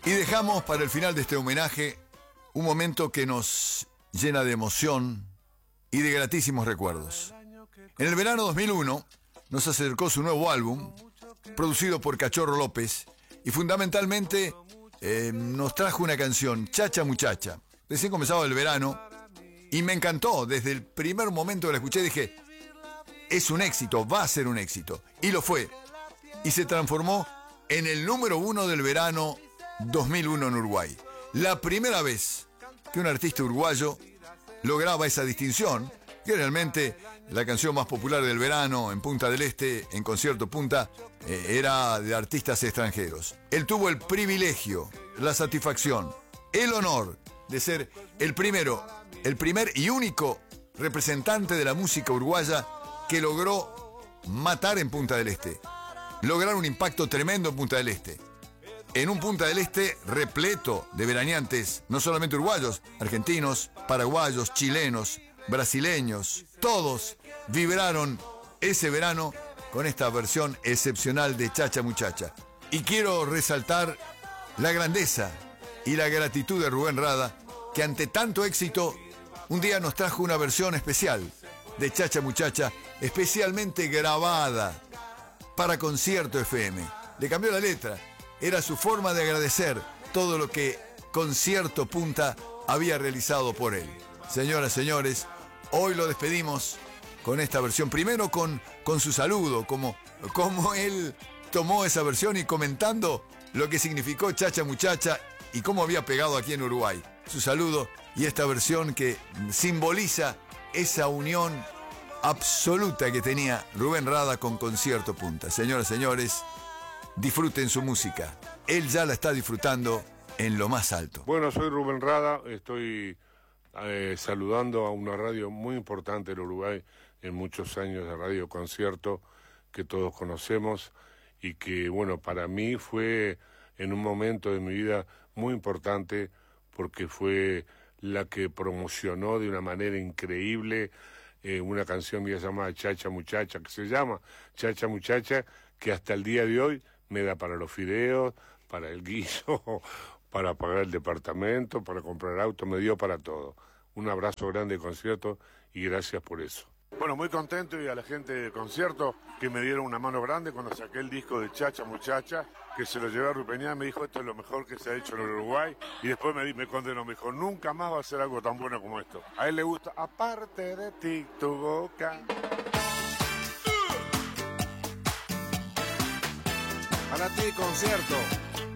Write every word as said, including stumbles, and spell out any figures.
Y dejamos para el final de este homenaje un momento que nos llena de emoción y de gratísimos recuerdos. En el verano dos mil uno nos acercó su nuevo álbum, producido por Cachorro López, y fundamentalmente eh, nos trajo una canción, Chacha Muchacha. Recién comenzaba el verano y me encantó. Desde el primer momento que la escuché dije, es un éxito, va a ser un éxito. Y lo fue. Y se transformó en el número uno del verano dos mil uno en Uruguay. La primera vez que un artista uruguayo lograba esa distinción, que realmente la canción más popular del verano en Punta del Este, en Concierto Punta, eh, era de artistas extranjeros. Él tuvo el privilegio, la satisfacción, el honor de ser el primero, el primer y único representante de la música uruguaya que logró matar en Punta del Este, lograr un impacto tremendo en Punta del Este. En un Punta del Este repleto de veraneantes, no solamente uruguayos, argentinos, paraguayos, chilenos, brasileños, todos vibraron ese verano con esta versión excepcional de Chacha Muchacha. Y quiero resaltar la grandeza y la gratitud de Rubén Rada, que ante tanto éxito, un día nos trajo una versión especial de Chacha Muchacha, especialmente grabada para Concierto F M. Le cambió la letra. Era su forma de agradecer todo lo que Concierto Punta había realizado por él. Señoras, señores, hoy lo despedimos con esta versión. Primero con, con su saludo, como, como él tomó esa versión y comentando lo que significó Chacha Muchacha y cómo había pegado aquí en Uruguay. Su saludo y esta versión que simboliza esa unión absoluta que tenía Rubén Rada con Concierto Punta. Señoras, señores, disfruten su música. Él ya la está disfrutando en lo más alto. Bueno, soy Rubén Rada, estoy eh, saludando a una radio muy importante en Uruguay, en muchos años de Radio Concierto, que todos conocemos, y que, bueno, para mí fue en un momento de mi vida muy importante, porque fue la que promocionó de una manera increíble eh, una canción mía llamada Chacha Muchacha, que se llama Chacha Muchacha, que hasta el día de hoy me da para los fideos, para el guiso, para pagar el departamento, para comprar auto, me dio para todo. Un abrazo grande de Concierto y gracias por eso. Bueno, muy contento, y a la gente de Concierto que me dieron una mano grande cuando saqué el disco de Chacha Muchacha, que se lo llevé a Rupeñá, me dijo, esto es lo mejor que se ha hecho en Uruguay, y después me, me condenó, me dijo, nunca más va a ser algo tan bueno como esto. A él le gusta, aparte de ti, tu boca. Para ti, Concierto.